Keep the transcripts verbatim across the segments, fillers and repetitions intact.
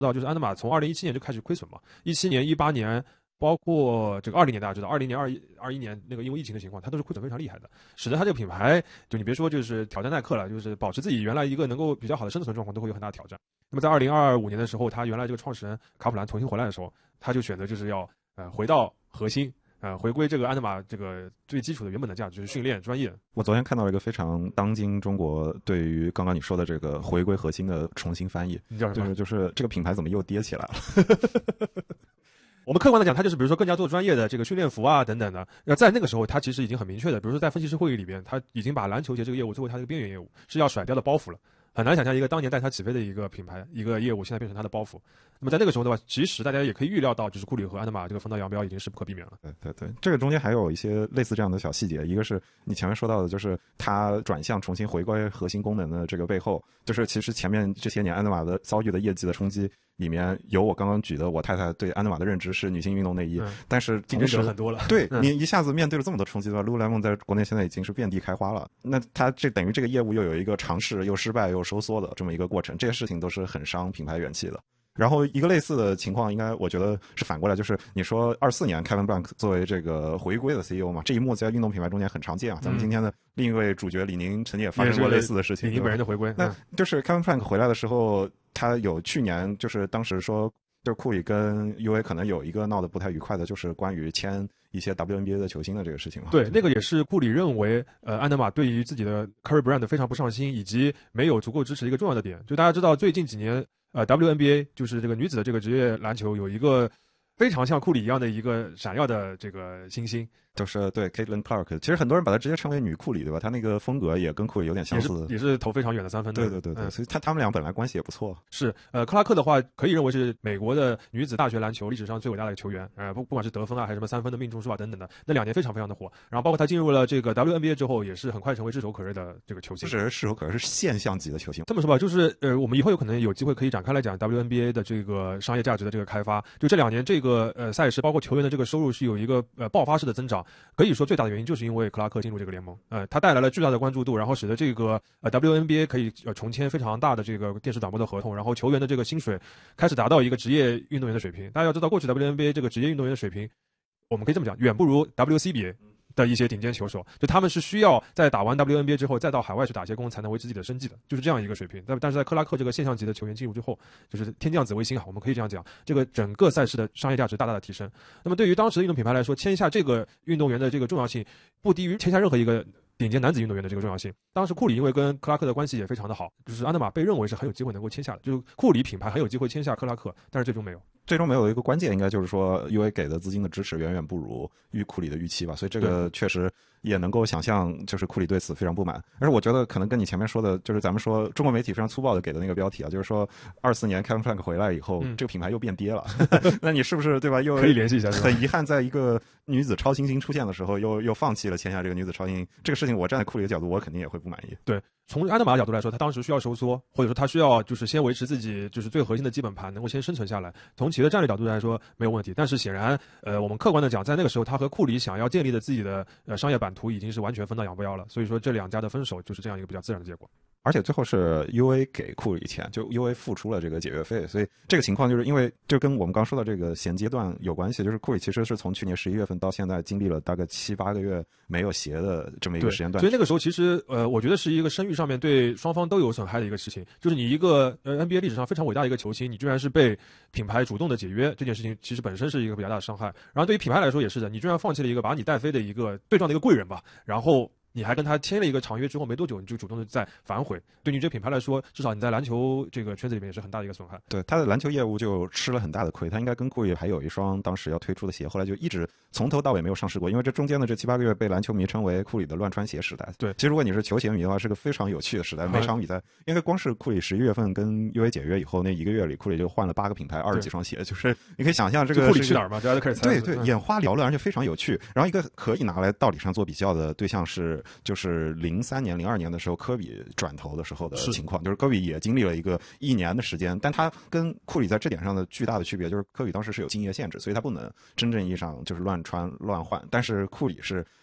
道，就是安德玛从二零一七年就开始亏损嘛，一七年、一八年，包括这个二零年，大家知道，二零年、二一、二一年那个因为疫情的情况，它都是亏损非常厉害的，使得它这个品牌，就你别说就是挑战耐克了，就是保持自己原来一个能够比较好的生存状况，都会有很大的挑战。那么在二零二五年的时候，他原来这个创始人卡普兰重新回来的时候，他就选择就是要呃回到核心。呃，回归这个安德玛这个最基础的原本的价值，就是训练专业。 我昨天看到了一个非常当今中国对于刚刚你说的这个回归核心的重新翻译， 你叫什么？ 就是就是这个品牌怎么又跌起来了？ 我们客观的讲，它就是比如说更加做专业的这个训练服啊等等的。那在那个时候，它其实已经很明确的，比如说在分析师会议里边，他已经把篮球鞋这个业务作为它的边缘业务，是要甩掉的包袱了。很难想象一个当年带它起飞的一个品牌、一个业务，现在变成它的包袱。那么在那个时候的话，其实大家也可以预料到，就是库里和安德玛这个分道扬镳已经是不可避免了。 对对对，这个中间还有一些类似这样的小细节，一个是你前面说到的，就是它转向重新回归核心功能的这个背后，就是其实前面这些年安德玛的遭遇的业绩的冲击里面有我刚刚举的我太太对安德玛的认知是女性运动内衣，嗯、但是竞争者很多了。 对、 嗯、 你一下子面对了这么多冲击的话 ，Lululemon 在国内现在已经是遍地开花了。那它这等于这个业务又有一个尝试又失败又收缩的这么一个过程，这些事情都是很伤品牌元气的。然后一个类似的情况，应该我觉得是反过来，就是你说二四年 Kevin Blanc 作为这个回归的 C E O 嘛，这一幕在运动品牌中间很常见啊。咱们今天的另一位主角李宁曾经也发生过类似的事情， 李宁本人的回归。 那就是 Kevin Blanc 回来的时候，他有去年就是当时说，就是库里跟 U A 可能有一个闹得不太愉快的，就是关于签一些 W N B A 的球星的这个事情嘛。 对，那个也是库里认为，呃，安德玛对于自己的 Curry Brand 非常不上心，以及没有足够支持的一个重要的点。就大家知道，最近几年。呃 ，W N B A 就是这个女子的这个职业篮球有一个非常像库里一样的一个闪耀的这个新星， 就是对 Caitlin Clark， 其实很多人把她直接称为女库里，对吧？她那个风格也跟库里有点相似， 也是也是投非常远的三分的。 对对对对，嗯、所以他他们俩本来关系也不错。 是，呃，克拉克的话可以认为是美国的女子大学篮球历史上最伟大的球员，呃，不不管是得分啊，还是什么三分的命中数啊等等的，那两年非常非常的火。然后包括他进入了这个 W N B A 之后，也是很快成为炙手可热的这个球星。 不是炙手可热，是现象级的球星。 这么说吧，就是呃，我们以后有可能有机会可以展开来讲 W N B A 的这个商业价值的这个开发。就这两年这个呃赛事，包括球员的这个收入是有一个呃爆发式的增长，可以说最大的原因就是因为克拉克进入这个联盟，呃，他带来了巨大的关注度，然后使得这个呃 W N B A 可以呃重签非常大的这个电视转播的合同，然后球员的这个薪水开始达到一个职业运动员的水平。大家要知道，过去 W N B A 这个职业运动员的水平，我们可以这么讲，远不如 W C B A。的一些顶尖球手，就他们是需要在打完 W N B A 之后，再到海外去打一些工，才能维持自己的生计的，就是这样一个水平。但但是在克拉克这个现象级的球员进入之后，就是天降紫微星啊，我们可以这样讲，这个整个赛事的商业价值大大的提升。那么对于当时的运动品牌来说，签下这个运动员的这个重要性，不低于签下任何一个顶尖男子运动员的这个重要性。当时库里因为跟克拉克的关系也非常的好，就是安德玛被认为是很有机会能够签下的，就是库里品牌很有机会签下克拉克，但是最终没有。 最终没有一个关键，应该就是说 U A 给的资金的支持远远不如预库里的预期吧，所以这个确实也能够想象，就是库里对此非常不满。而且我觉得可能跟你前面说的，就是咱们说中国媒体非常粗暴的给的那个标题啊，就是说二四年 Kevin Blanc 回来以后，嗯、这个品牌又变跌了。那你是不是对吧？又可以联系一下， 很遗憾，在一个女子超新星出现的时候，又又放弃了签下这个女子超新星。这个事情，我站在库里的角度，我肯定也会不满意。 对。从安德玛的角度来说，他当时需要收缩，或者说他需要就是先维持自己就是最核心的基本盘，能够先生存下来。从企业的战略角度来说没有问题，但是显然，呃，我们客观的讲，在那个时候，他和库里想要建立的自己的呃商业版图已经是完全分道扬镳了。所以说，这两家的分手就是这样一个比较自然的结果。 而且最后是 U A 给库里钱，就 U A 付出了这个解约费，所以这个情况就是因为就跟我们刚说的这个衔接段有关系，就是库里其实是从去年十一月份到现在经历了大概七八个月没有鞋的这么一个时间段， 所以那个时候其实呃，我觉得是一个声誉上面对双方都有损害的一个事情，就是你一个呃 N B A 历史上非常伟大的一个球星，你居然是被品牌主动的解约，这件事情其实本身是一个比较大的伤害。然后对于品牌来说也是的，你居然放弃了一个把你带飞的一个最重要的一个贵人吧，然后。你还跟他签了一个长约之后没多久，你就主动的再反悔，对你这个品牌来说，至少你在篮球这个圈子里面也是很大的一个损害。 对他的篮球业务就吃了很大的亏，他应该跟库里还有一双当时要推出的鞋，后来就一直从头到尾没有上市过，因为这中间的这七八个月被篮球迷称为库里的乱穿鞋时代。 对， 其实如果你是球鞋迷的话，是个非常有趣的时代，每场比赛，因为光是库里十一月份跟 U A 解约以后那一个月里，库里就换了八个品牌，二十几双鞋，就是你可以想象这个库里去哪儿嘛，大家都开始猜。 对对，眼花缭乱，而且非常有趣。然后一个可以拿来道理上做比较的对象是，就是零三年、零二年的时候，科比转投的时候的情况，就是科比也经历了一个一年的时间，但他跟库里在这点上的巨大的区别，就是科比当时是有竞业限制，所以他不能真正意义上就是乱穿乱换，但是库里是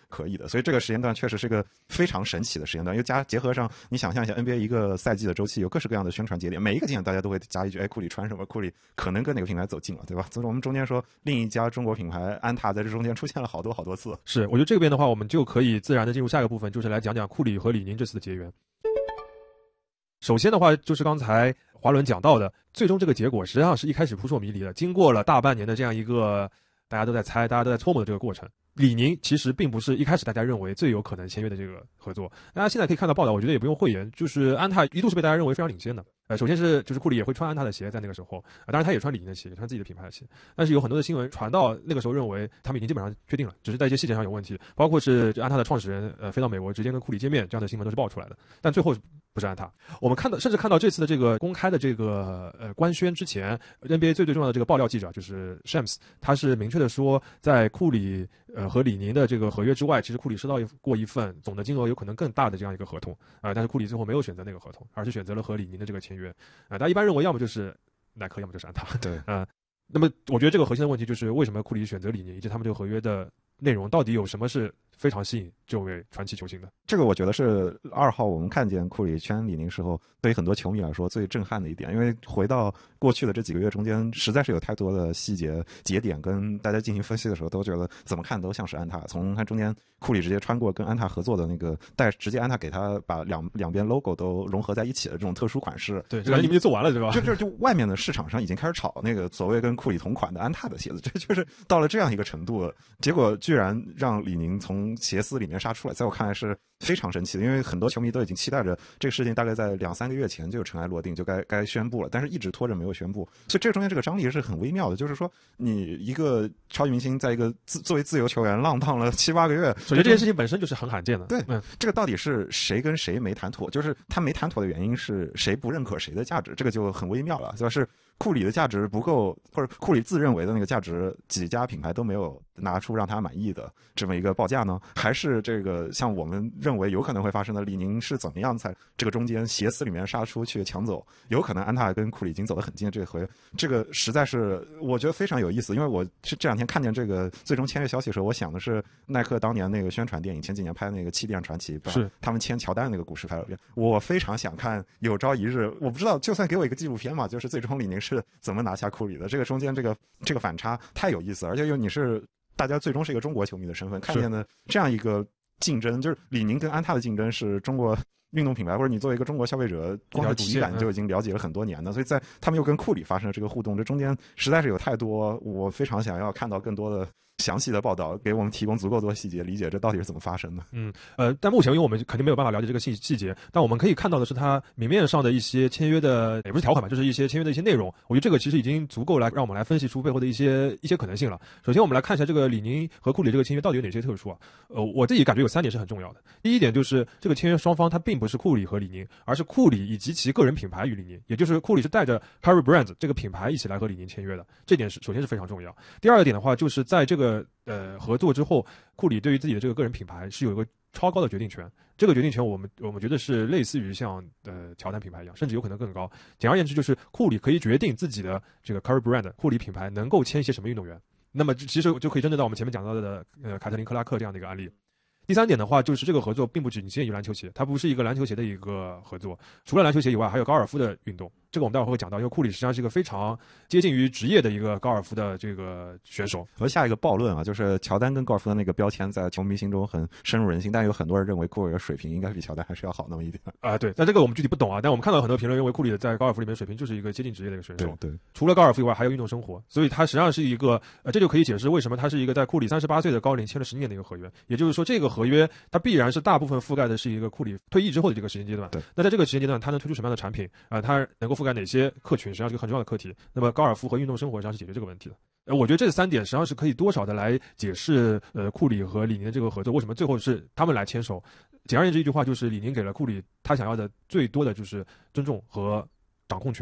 可以的。所以这个时间段确实是个非常神奇的时间段，又加结合上你想象一下 N B A 一个赛季的周期有各式各样的宣传节点，每一个节点大家都会加一句，哎，库里穿什么，库里可能跟哪个品牌走近了，对吧？所以我们中间说另一家中国品牌安踏在这中间出现了好多好多次。 是，我觉得这边的话我们就可以自然的进入下一个部分，就是来讲讲库里和李宁这次的结缘。首先的话就是刚才华伦讲到的，最终这个结果实际上是一开始扑朔迷离的，经过了大半年的这样一个大家都在猜大家都在搓磨的这个过程，李宁其实并不是一开始大家认为最有可能签约的这个合作。大家现在可以看到报道，我觉得也不用讳言，就是安踏一度是被大家认为非常领先的。呃，首先是就是库里也会穿安踏的鞋，在那个时候，呃、当然他也穿李宁的鞋，也穿自己的品牌的鞋。但是有很多的新闻传到那个时候，认为他们已经基本上确定了，只是在一些细节上有问题，包括是安踏的创始人呃飞到美国直接跟库里见面这样的新闻都是爆出来的。但最后不是安踏，我们看到甚至看到这次的这个公开的这个呃官宣之前 ，N B A 最最重要的这个爆料记者就是 Shams， 他是明确的说，在库里呃和李宁的这个合约之外，其实库里收到过一份总的金额有可能更大的这样一个合同，呃，但是库里最后没有选择那个合同，而是选择了和李宁的这个签约。啊、呃，大家一般认为要么就是耐克，要么就是安踏。 对， 呃，那么我觉得这个核心的问题就是为什么库里选择李宁，以及他们这个合约的内容到底有什么是非常吸引这位传奇球星的。 这个我觉得是二号我们看见库里签李宁时候，对于很多球迷来说最震撼的一点，因为回到过去的这几个月中间，实在是有太多的细节节点跟大家进行分析的时候，都觉得怎么看都像是安踏。从他中间库里直接穿过跟安踏合作的那个带，直接安踏给他把两两边 logo 都融合在一起的这种特殊款式， 对，这个你们就做完了对吧？ 就就就外面的市场上已经开始炒那个所谓跟库里同款的安踏的鞋子，这就是到了这样一个程度了，结果居然让李宁从鞋丝里面杀出来，在我看来是非常神奇的，因为很多球迷都已经期待着这个事情大概在两三个月前就尘埃落定，就该该宣布了，但是一直拖着没有宣布，所以这个中间这个张力是很微妙的，就是说你一个超级明星在一个自作为自由球员浪荡了七八个月， 首先这件事情本身就是很罕见的。 对， 嗯， 这个到底是谁跟谁没谈妥？就是他没谈妥的原因是谁不认可谁的价值，这个就很微妙了，主要是库里的价值不够，或者库里自认为的那个价值，几家品牌都没有拿出让他满意的这么一个报价呢？还是这个像我们认为有可能会发生的，李宁是怎么样在这个中间鞋丝里面杀出去抢走？有可能安踏跟库里已经走得很近的这回，这个实在是我觉得非常有意思。因为我这这两天看见这个最终签约消息的时候，我想的是耐克当年那个宣传电影，前几年拍那个《气垫传奇》， 是他们签乔丹那个故事拍了一遍。我非常想看有朝一日，我不知道，就算给我一个纪录片嘛，就是最终李宁是怎么拿下库里的，这个中间这个这个反差太有意思了，而且又你是大家最终是一个中国球迷的身份看见的这样一个竞争，就是李宁跟安踏的竞争是中国运动品牌，或者你作为一个中国消费者，光是体感就已经了解了很多年的，所以在他们又跟库里发生了这个互动，这中间实在是有太多我非常想要看到更多的详细的报道，给我们提供足够多细节，理解这到底是怎么发生的。 嗯，呃，但目前因为我们肯定没有办法了解这个细细节，但我们可以看到的是它明面上的一些签约的，也不是条款吧，就是一些签约的一些内容。我觉得这个其实已经足够来让我们来分析出背后的一些一些可能性了。首先，我们来看一下这个李宁和库里这个签约到底有哪些特殊啊？呃，我自己感觉有三点是很重要的。第一点就是这个签约双方它并不是库里和李宁，而是库里以及其个人品牌与李宁，也就是库里是带着 Curry Brand 这个品牌一起来和李宁签约的，这点是首先是非常重要。第二个点的话，就是在这个呃合作之后，库里对于自己的这个个人品牌是有一个超高的决定权。这个决定权我们我们觉得是类似于像呃乔丹品牌一样，甚至有可能更高。简而言之，就是库里可以决定自己的这个 Curry Brand 库里品牌能够签一些什么运动员。那么其实就可以针对到我们前面讲到的呃凯特琳克拉克这样的一个案例。第三点的话，就是这个合作并不仅限于篮球鞋，它不是一个篮球鞋的一个合作，除了篮球鞋以外，还有高尔夫的运动。这个我们待会儿会讲到，因为库里实际上是一个非常接近于职业的一个高尔夫的这个选手。 和下一个暴论啊，就是乔丹跟高尔夫的那个标签在球迷心中很深入人心，但有很多人认为库里的水平应该比乔丹还是要好那么一点啊、呃。对，但这个我们具体不懂啊。但我们看到很多评论认为库里在高尔夫里面水平就是一个接近职业的一个选手。 对对， 除了高尔夫以外，还有运动生活，所以他实际上是一个呃，这就可以解释为什么他是一个在库里三十八岁的高龄签了十年的一个合约。也就是说，这个合约它必然是大部分覆盖的是一个库里退役之后的这个时间阶段。 对， 那在这个时间阶段，他能推出什么样的产品啊、呃？他能够覆盖哪些客群，实际上是一个很重要的课题。那么高尔夫和运动生活实际上是解决这个问题的。呃，我觉得这三点实际上是可以多少的来解释呃库里和李宁的这个合作为什么最后是他们来牵手。简而言之一句话就是，李宁给了库里他想要的最多的就是尊重和掌控权。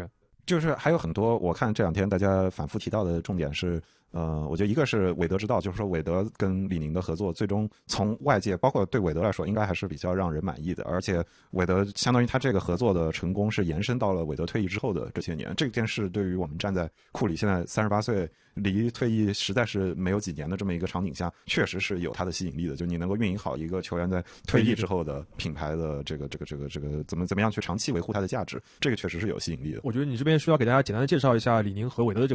就是还有很多，我看这两天大家反复提到的重点是，呃，我觉得一个是韦德之道，就是说韦德跟李宁的合作，最终从外界包括对韦德来说，应该还是比较让人满意的。而且韦德相当于他这个合作的成功是延伸到了韦德退役之后的这些年。这件事对于我们站在库里现在三十八岁，离退役实在是没有几年的这么一个场景下，确实是有它的吸引力的。就你能够运营好一个球员在退役之后的品牌的这个这个这个这个怎么怎么样去长期维护它的价值，这个确实是有吸引力的。 我觉得你这边需要给大家简单的介绍一下李宁和韦德的这个